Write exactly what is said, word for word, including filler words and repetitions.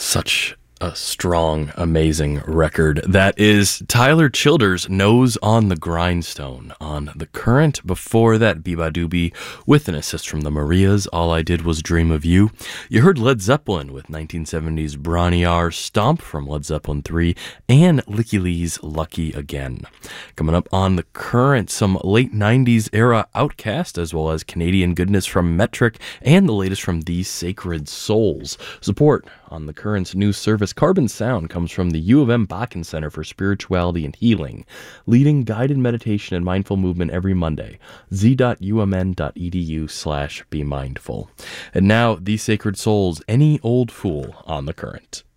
Such a strong, amazing record. That is Tyler Childers' Nose on the Grindstone on The Current. Before that, Biba Doobie with an assist from the Marias, All I Did Was Dream of You. You heard Led Zeppelin with nineteen seventies Bron-Y-Aur Stomp from Led Zeppelin three, and Licky Lee's Lucky Again. Coming up on The Current, some late nineties era Outkast, as well as Canadian goodness from Metric, and the latest from These Sacred Souls. Support on The Current's news service Carbon Sound comes from the U of M Bakken Center for Spirituality and Healing, leading guided meditation and mindful movement every Monday. z.umn.edu slash be mindful. And now, These Sacred Souls, Any Old Fool on The Current.